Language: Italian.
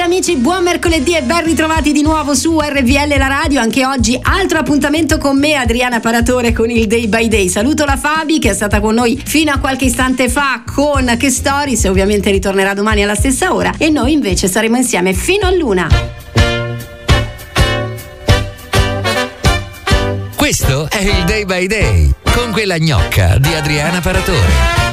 amici, buon mercoledì e ben ritrovati di nuovo su RVL la radio. Anche oggi altro appuntamento con me, Adriana Paratore, con il Day by Day. Saluto la Fabi che è stata con noi fino a qualche istante fa con Che Stories, e ovviamente ritornerà domani alla stessa ora, e noi invece saremo insieme fino all'1. Questo è il Day by Day con quella gnocca di Adriana Paratore.